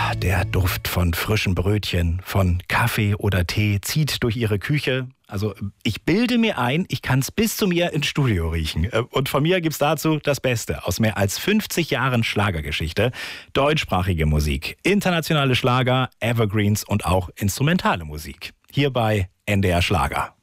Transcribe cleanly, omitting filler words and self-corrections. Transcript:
Der Duft von frischen Brötchen, von Kaffee oder Tee zieht durch ihre Küche. Also ich bilde mir ein, ich kann es bis zu mir ins Studio riechen. Und von mir gibt's dazu das Beste aus mehr als 50 Jahren Schlagergeschichte. Deutschsprachige Musik, internationale Schlager, Evergreens und auch instrumentale Musik. Hier bei NDR Schlager.